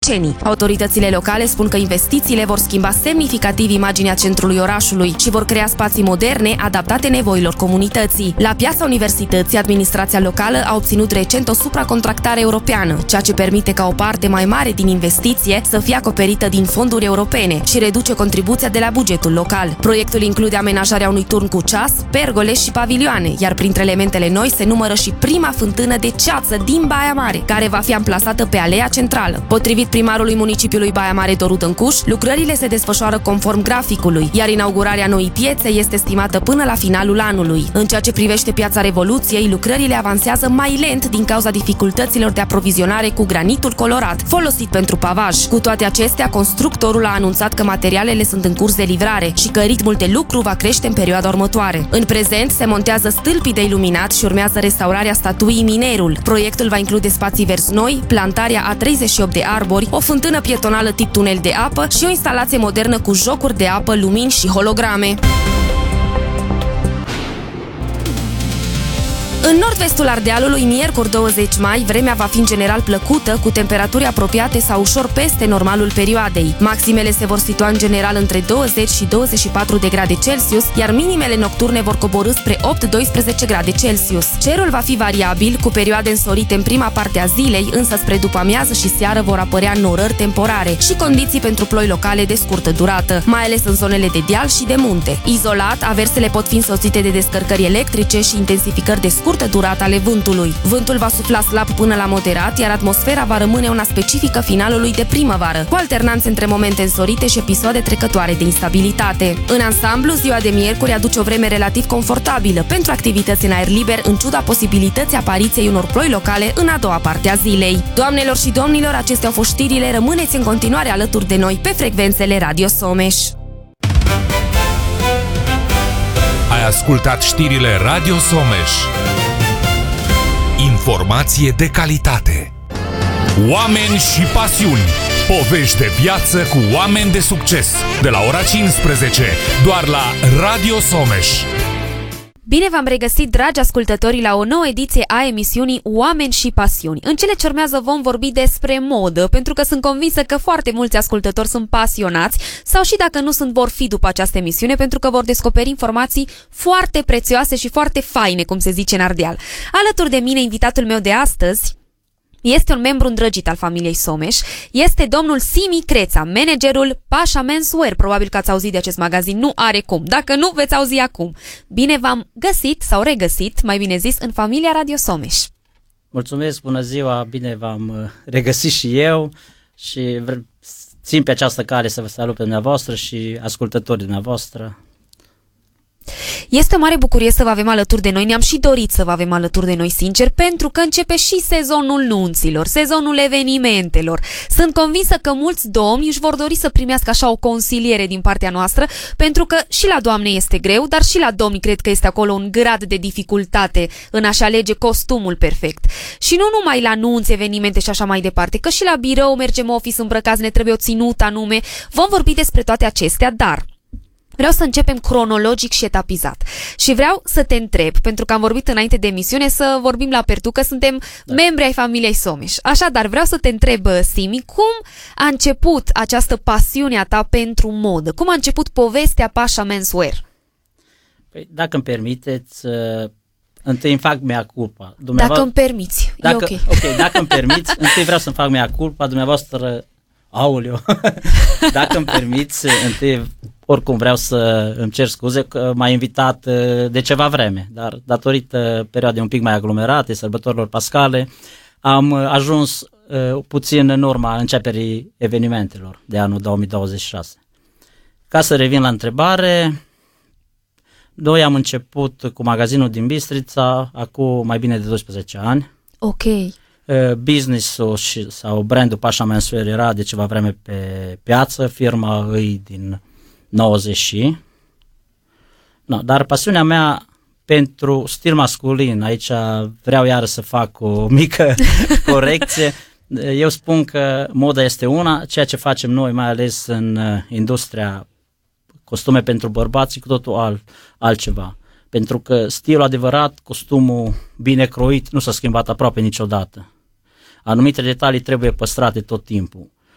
decenii. Autoritățile locale spun că investițiile vor schimba semnificativ imaginea centrului orașului și vor crea spații moderne adaptate nevoilor comunității. La Piața Universității, administrația locală a obținut recent o supracontractare europeană, ceea ce permite ca o parte mai mare din investiție să fie acoperită din fonduri europene și reduce contribuția de la bugetul local. Proiectul include amenajarea unui turn cu ceas, pergole și pavilioane, iar printre elementele noi se numără și prima fântână de ceață din Baia Mare, care va fi amplasată pe alea centrală. Potrivit primarului municipiului Baia Mare, Doru Dâncuș, lucrările se desfășoară conform graficului, iar inaugurarea noii piețe este estimată până la finalul anului. În ceea ce privește Piața Revoluției, lucrările avansează mai lent din cauza dificultăților de aprovizionare cu granitul colorat, folosit pentru pavaj. Cu toate acestea, constructorul a anunțat că materialele sunt în curs de livrare și că ritmul de lucru va crește în perioada următoare. În prezent, se montează stâlpii de iluminat și urmează restaurarea statuii Minerul. Proiectul va include spații verzi noi, plantarea a 38 de arbori, o fântână pietonală tip tunel de apă și o instalație modernă cu jocuri de apă, lumini și holograme. În nord-vestul Ardealului, miercuri 20 mai, vremea va fi în general plăcută, cu temperaturi apropiate sau ușor peste normalul perioadei. Maximele se vor situa în general între 20 și 24 de grade Celsius, iar minimele nocturne vor coborî spre 8-12 grade Celsius. Cerul va fi variabil, cu perioade însorite în prima parte a zilei, însă spre după-amiază și seară vor apărea norări temporare și condiții pentru ploi locale de scurtă durată, mai ales în zonele de deal și de munte. Izolat, aversele pot fi însoțite de descărcări electrice și intensificări de scurtă durată ale vântului. Vântul va sufla slab până la moderat, iar atmosfera va rămâne una specifică finalului de primăvară, cu alternanțe între momente însorite și episoade trecătoare de instabilitate. În ansamblu, ziua de miercuri aduce o vreme relativ confortabilă pentru activități în aer liber, în ciuda posibilității apariției unor ploi locale în a doua parte a zilei. Doamnelor și domnilor, acestea au fost știrile. Rămâneți în continuare alături de noi pe frecvențele Radio Someș. Ai ascultat știrile Radio Someș. Informație de calitate. Oameni și pasiuni. Povești de viață cu oameni de succes. De la ora 15, doar la Radio Someș. Bine v-am regăsit, dragi ascultători, la o nouă ediție a emisiunii Oameni și pasiuni. În cele ce urmează vom vorbi despre modă, pentru că sunt convinsă că foarte mulți ascultători sunt pasionați, sau și dacă nu sunt, vor fi după această emisiune, pentru că vor descoperi informații foarte prețioase și foarte faine, cum se zice în Ardeal. Alături de mine, invitatul meu de astăzi este un membru îndrăgit al familiei Someș, este domnul Simi Creța, managerul Pașa Menswear. Probabil că ați auzit de acest magazin, nu are cum. Dacă nu, veți auzi acum. Bine v-am găsit sau regăsit, mai bine zis, în familia Radio Someș. Mulțumesc, bună ziua, bine v-am regăsit și eu și țin pe această cale să vă salut pe dumneavoastră și ascultătorii dumneavoastră. Este o mare bucurie să vă avem alături de noi, ne-am și dorit să vă avem alături de noi, sincer, pentru că începe și sezonul nunților, sezonul evenimentelor. Sunt convinsă că mulți domni își vor dori să primească așa o consiliere din partea noastră, pentru că și la doamne este greu, dar și la domni cred că este acolo un grad de dificultate în a-și alege costumul perfect. Și nu numai la nunți, evenimente și așa mai departe, că și la birou mergem office îmbrăcați, ne trebuie o ținută anume. Vom vorbi despre toate acestea, dar vreau să începem cronologic și etapizat. Și vreau să te întreb, pentru că am vorbit înainte de emisiune să vorbim la Pertu, că suntem membri ai familiei Someș. Așadar, vreau să te întreb, Simi, cum a început această pasiune a ta pentru modă? Cum a început povestea Pașa Menswear? Păi, dacă îmi permiteți, întâi îmi fac mea culpa. Dacă îmi permiți, e ok. Ok, dacă îmi permiți, întâi vreau să-mi fac mea culpa, dumneavoastră, aoleu, dacă îmi permiți, întâi oricum vreau să îmi cer scuze că m-ai invitat de ceva vreme, dar datorită perioadei un pic mai aglomerate, sărbătorilor pascale, am ajuns puțin în urma începerii evenimentelor de anul 2026. Ca să revin la întrebare, noi am început cu magazinul din Bistrița acum mai bine de 12 ani. Ok. Business-ul sau brandul Pașa Menswear era de ceva vreme pe piață, firma îi din 90. No, dar pasiunea mea pentru stil masculin, aici vreau iară să fac o mică corecție. Eu spun că moda este una, ceea ce facem noi, mai ales în industria costume pentru bărbați, cu totul altceva. Pentru că stilul adevărat, costumul bine croit, nu s-a schimbat aproape niciodată. Anumite detalii trebuie păstrate tot timpul.